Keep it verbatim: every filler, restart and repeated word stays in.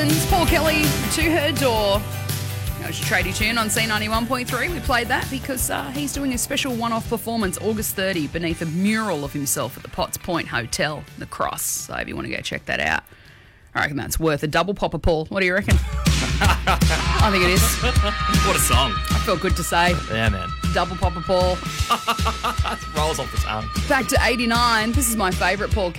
Paul Kelly, To Her Door. That was your tradie tune on C ninety-one point three. We played that because uh, he's doing a special one-off performance August thirtieth beneath a mural of himself at the Potts Point Hotel, the Cross. So if you want to go check that out, I reckon that's worth a double popper, Paul. What do you reckon? I think it is. What a song. I felt good to say. Yeah, man. Double popper, Paul. Rolls off the tongue. Back to eighty-nine. This is my favourite Paul Kelly.